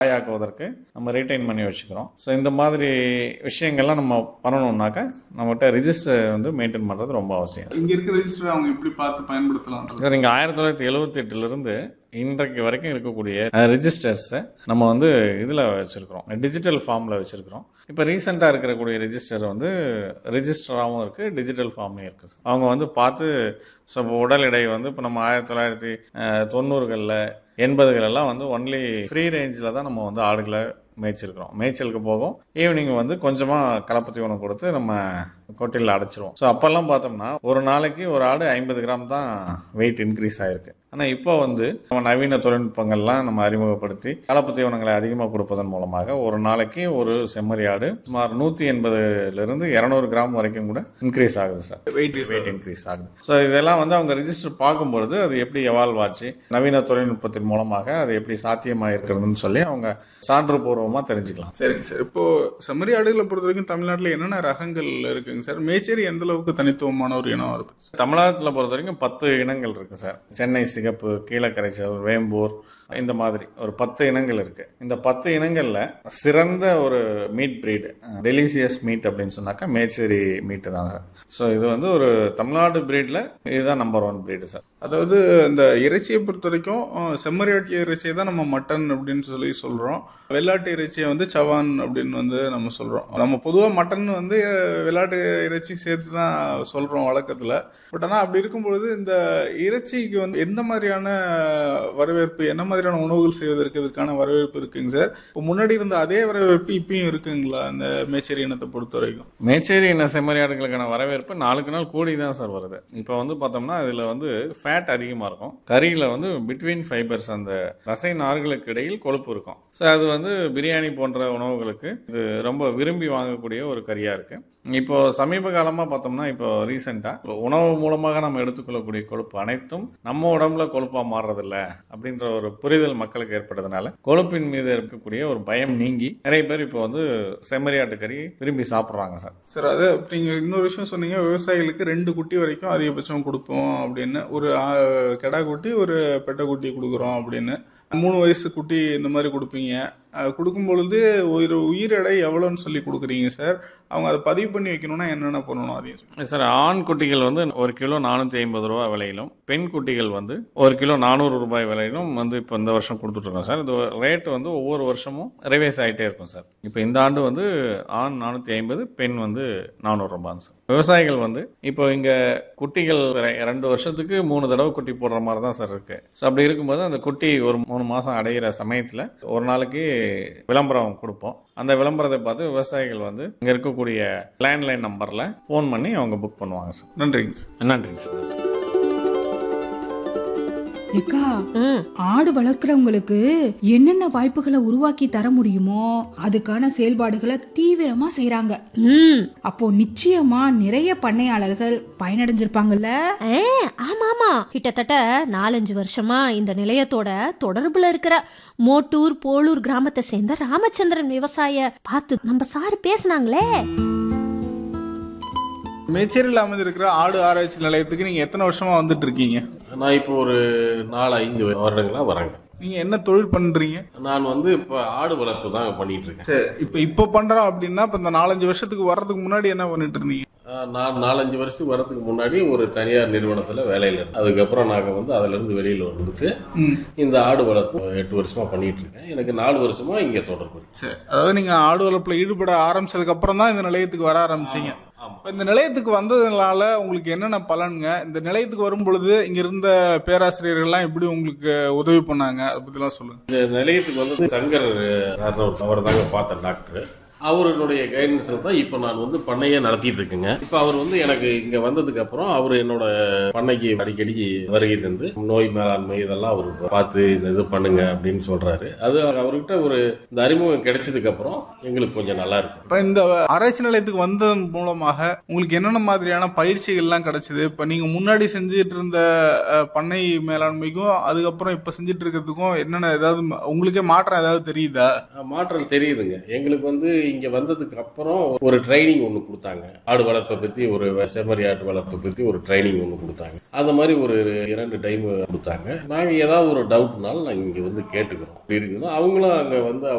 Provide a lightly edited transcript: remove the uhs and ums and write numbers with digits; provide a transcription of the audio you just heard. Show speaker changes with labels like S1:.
S1: ஆக்குவதற்கு நம்ம ரீட்டைன் பண்ணி வச்சுக்கிறோம். ஸோ இந்த மாதிரி விஷயங்கள்லாம் நம்ம பண்ணணும்னாக்கா நம்மகிட்ட ரிஜிஸ்டர் மெயின்டைன் பண்ணுறது ரொம்ப அவசியம்.
S2: இங்கே இருக்க ரெஜிஸ்டர் அவங்க எப்படி பார்த்து பயன்படுத்தலாம்
S1: சார்? இங்கே 1978 இன்றைக்கு வரைக்கும் இருக்கக்கூடிய ரெஜிஸ்டர்ஸை நம்ம இதில் வச்சுருக்கிறோம், டிஜிட்டல் ஃபார்மில் வச்சுருக்கிறோம். இப்போ ரீசெண்டாக இருக்கக்கூடிய ரெஜிஸ்டர் ரெஜிஸ்டராகவும் இருக்குது, டிஜிட்டல் ஃபார்ம்லையும் இருக்குது. அவங்க பார்த்து ஸோ இப்போ உடல் எடை இப்போ நம்ம 1990களில் 80களெல்லாம் ஒன்லி ஃப்ரீ ரேஞ்சில் தான் நம்ம ஆடுகளை மேய்ச்சிருக்கிறோம். மேய்ச்சலுக்கு போகும், ஈவினிங் கொஞ்சமாக கலப்பு தீவனம் கொடுத்து நம்ம கொட்டிலில் அடைச்சிருவோம். ஸோ அப்போல்லாம் பார்த்தோம்னா ஒரு நாளைக்கு ஒரு ஆடு 50 கிராம் தான் வெயிட் இன்க்ரீஸ் ஆகிருக்கு. ஆனால் இப்போ நம்ம நவீன தொழில்நுட்பங்கள்லாம் நம்ம அறிமுகப்படுத்தி கலப்பு தீவனங்களை அதிகமாக கொடுப்பதன் மூலமாக ஒரு நாளைக்கு ஒரு செம்மறி ஆடு சுமார் 180லிருந்து 200 கிராம் வரைக்கும் கூட இன்க்ரீஸ் ஆகுது சார், வெயிட் இன்க்ரீஸ் ஆகுது. ஸோ இதெல்லாம் அவங்க ரெஜிஸ்டர் பார்க்கும்பொழுது அது எப்படி எவால்வ் ஆச்சு, நவீன தொழில்நுட்பத்தின் மூலமாக அது எப்படி சாத்தியமாக இருக்கிறதுன்னு சொல்லி அவங்க சான்று பூர்வமாக தெரிஞ்சுக்கலாம்.
S2: சரிங்க சார். இப்போ செம்மறி ஆடுகளை பொறுத்த வரைக்கும் தமிழ்நாட்டில் என்னென்ன ரகங்கள் இருக்குங்க சார்? மேச்சேரி எந்த அளவுக்கு தனித்துவமான ஒரு இனம் இருக்கு?
S1: தமிழ்நாட்டில் பொறுத்த வரைக்கும் 10 இனங்கள் இருக்கு சார். சென்னை சிகப்பு, கீழக்கரைச்சல், வேம்பூர், இந்த மாதிரி ஒரு 10 இனங்கள் இருக்கு. இந்த 10 இனங்கள்ல சிறந்த ஒரு மீட் பிரீடு, டெலிசியஸ் மீட் அப்படின்னு சொன்னாக்கா மேச்சேரி மீட்டு தான் சார். ஸோ இது ஒரு தமிழ்நாடு பிரீட்ல இதுதான் நம்பர் 1 பிரீடு சார்.
S2: அதாவது இந்த இறைச்சியை பொறுத்த வரைக்கும் செம்மறியாட்டு இறைச்சியை தான் நம்ம மட்டன் அப்படின்னு சொல்றோம், வெள்ளாட்டு இறைச்சியை சவான் அப்படின்னு நம்ம சொல்றோம். நம்ம பொதுவாக மட்டன் வெள்ளாட்டு இறைச்சி சேர்த்து தான் சொல்றோம் வழக்கத்தில். பட் ஆனால் அப்படி இருக்கும்பொழுது இந்த இறைச்சிக்கு எந்த மாதிரியான வரவேற்பு, என்ன மாதிரியான உணவுகள் செய்வதற்கு இதற்கான வரவேற்பு இருக்குங்க சார்? இப்போ முன்னாடி இருந்த அதே வரவேற்பு இப்பயும் இருக்குங்களா இந்த மேச்சேரி இனத்தை பொறுத்த வரைக்கும்?
S1: மேச்சேரி இன செம்மறியாடுகளுக்கான வரவேற்பு நாளுக்கு நாள் கூடி தான் சார் வருது. இப்போ பார்த்தோம்னா இதில் ஃபேட் அதிகமாக இருக்கும், கறியில் பிட்வீன் ஃபைபர்ஸ் அந்த தசை நார்களுக்கு இடையில் கொழுப்பு இருக்கும். ஸோ அது பிரியாணி போன்ற உணவுகளுக்கு இது ரொம்ப விரும்பி வாங்கக்கூடிய ஒரு கறியாக இருக்கு. இப்போ சமீப காலமாக பார்த்தோம்னா இப்போ ரீசெண்டாக உணவு மூலமாக நம்ம எடுத்துக்கொள்ளக்கூடிய கொழுப்பு அனைத்தும் நம்ம உடம்புல கொழுப்பாக மாறுறதில்ல அப்படின்ற ஒரு புரிதல் மக்களுக்கு ஏற்பட்டதுனால கொழுப்பின் மீது இருக்கக்கூடிய ஒரு பயம் நீங்கி நிறைய பேர் இப்போ செம்மறியாட்டு கறி விரும்பி சாப்பிட்றாங்க சார்.
S2: சார் அது நீங்கள் இன்னொரு விஷயம் சொன்னீங்க, விவசாயிகளுக்கு 2 குட்டி வரைக்கும் அதிகபட்சம் கொடுப்போம் அப்படின்னு, ஒரு கெடா குட்டி ஒரு பெட்டை குட்டி கொடுக்குறோம் அப்படின்னு, 3 வயசு குட்டி இந்த மாதிரி கொடுப்பீங்க. கொடுக்கும் பொழுது ஒரு உயிர் எடை எவ்வளோன்னு சொல்லி கொடுக்குறீங்க சார்? அவங்க அதை பதிவு பண்ணி வைக்கணும்னா என்னென்ன பண்ணணும் அதையும்
S1: சார்? ஆண் குட்டிகள் 1 கிலோ 450 ரூபா விலையிலும், பெண் குட்டிகள் 1 கிலோ 400 ரூபாய் விலையிலும் இப்போ இந்த வருஷம் கொடுத்துட்ருக்கோம் சார். இது ரேட் ஒவ்வொரு வருஷமும் ரிவைஸ் ஆகிட்டே இருக்கும் சார். இப்போ இந்த ஆண்டு ஆண் 450, பெண் 400 ரூபாய் சார். விவசாயிகள் இப்போ இங்கே குட்டிகள் 2 வருஷத்துக்கு 3 தடவை குட்டி போடுற மாதிரி தான் சார் இருக்கு. ஸோ அப்படி இருக்கும்போது அந்த குட்டி ஒரு 3 மாதம் அடைகிற சமயத்தில் ஒரு நாளைக்கு விளம்பரம் கொடுப்போம். அந்த விளம்பரத்தை பார்த்து விவசாயிகள் இங்கே இருக்கக்கூடிய லேண்ட்லைன் நம்பரில் ஃபோன் பண்ணி அவங்க புக் பண்ணுவாங்க சார்.
S2: நன்றிங்க சார்.
S1: நன்றிங்க சார்.
S3: ஏக்கா, ஆடு வளர்க்கிறவங்களுக்கு என்னென்ன வாய்ப்புகளை உருவாக்கி தர முடியுமோ அதுக்கான செயல்பாடுகளை தீவிரமா செய்யறாங்க. அப்போ நிச்சயமா நிறைய பண்ணையாளர்கள் பயனடைஞ்சிருப்பாங்கல்ல?
S4: ஆமா ஆமா, கிட்டத்தட்ட 4-5 வருஷமா இந்த நிலையத்தோட தொடர்புல இருக்கிற மோட்டூர் போலூர் கிராமத்தை சேர்ந்த ராமச்சந்திரன் விவசாய பார்த்து நம்ம சார் பேசினாங்களே.
S2: மேச்சேரியில் அமைஞ்சிருக்கிற ஆடு ஆராய்ச்சி நிலையத்துக்கு நீங்க எத்தனை வருஷமா வந்துட்டு இருக்கீங்க?
S5: நான் இப்போ ஒரு 4-5 வருடங்களா வரேங்க.
S2: நீங்க என்ன தொழில் பண்றீங்க?
S5: நான் இப்போ ஆடு வளர்ப்பு தான் பண்ணிட்டு இருக்கேன்.
S2: சரி, இப்போ பண்றோம் அப்படின்னா இப்ப இந்த 4-5 வருஷத்துக்கு வர்றதுக்கு முன்னாடி என்ன பண்ணிட்டு இருந்தீங்க?
S5: நான் 4-5 வருஷம் வரதுக்கு முன்னாடி ஒரு தனியார் நிறுவனத்துல வேலையில இருந்தேன். அதுக்கப்புறம் நாங்க அதுல இருந்து வெளியில வந்துட்டு இந்த ஆடு வளர்ப்பு 8 வருஷமா பண்ணிட்டு இருக்கேன். எனக்கு 4 வருஷமா இங்க தொடர்பு.
S2: சரி, அதாவது நீங்க ஆடு வளர்ப்புல ஈடுபட ஆரம்பிச்சதுக்கு அப்புறம் தான் இந்த நிலையத்துக்கு வர ஆரம்பிச்சீங்க. இந்த நிலையத்துக்கு வந்ததுனால உங்களுக்கு என்னென்ன பலனுங்க? இந்த நிலையத்துக்கு வரும் பொழுது இங்க இருந்த பேராசிரியர்கள்லாம் எப்படி உங்களுக்கு உதவி பண்ணாங்க, அதை பத்தி எல்லாம் சொல்லுங்க.
S5: இந்த நிலையத்துக்கு சங்கர் அவர் தாங்க பார்த்த டாக்டர். அவருடைய கைடன்ஸ்ல தான் இப்போ நான் பண்ணையே நடத்திட்டு இருக்கேங்க. இப்போ அவர் எனக்கு இங்க வந்ததுக்கு அப்புறம் அவர் என்னோட பண்ணைக்கு அடிக்கடி வருகை தந்து நோய் மேலாண்மை இதெல்லாம் அவர் பார்த்து இது பண்ணுங்க அப்படின்னு சொல்றாரு. அது அவர்கிட்ட ஒரு இந்த அறிமுகம் கிடைச்சதுக்கு அப்புறம் எங்களுக்கு கொஞ்சம் நல்லா இருக்கு.
S2: இப்போ இந்த ஆராய்ச்சி நிலையத்துக்கு வந்ததன் மூலமாக உங்களுக்கு என்னென்ன மாதிரியான பயிற்சிகள் எல்லாம் கிடைச்சது? இப்போ நீங்க முன்னாடி செஞ்சுட்டு இருந்த பண்ணை மேலாண்மைக்கும் அதுக்கப்புறம் இப்ப செஞ்சுட்டு இருக்கிறதுக்கும் என்னென்ன ஏதாவது உங்களுக்கே மாற்றம் ஏதாவது தெரியுதா?
S5: மாற்றம் தெரியுதுங்க. எங்களுக்கு இங்க வந்ததுக்கு அப்புறம் ஒரு ட்ரைனிங் ஒன்று கொடுத்தாங்க. ஆடு வளர்ப்பை பத்தி, ஒரு செம்மறி ஆட்டு வளர்ப்பை பத்தி ஒரு ட்ரைனிங் ஒன்று கொடுத்தாங்க. அந்த மாதிரி ஒரு 2 டைம் கொடுத்தாங்க. நாங்க ஏதாவது ஒரு டவுட்னாலும் நாங்க இங்க வந்து கேட்டுக்கிறோம். அப்படி இருக்குதுன்னா அவங்களும் அங்க வந்து